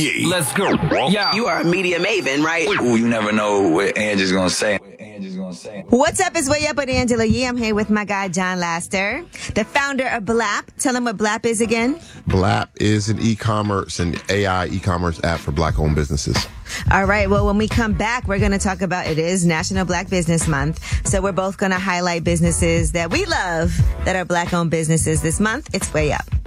Let's go. Yeah. You are a media maven, right? Ooh, you never know what Angie's gonna say. What's up? It's Way Up with Angela Yee. I'm here with my guy, John Laster, the founder of Blap. Tell him what Blap is again. Blap is an AI e-commerce app for Black-owned businesses. All right. Well, when we come back, we're going to talk about, it is National Black Business Month. So we're both going to highlight businesses that we love that are Black-owned businesses this month. It's Way Up.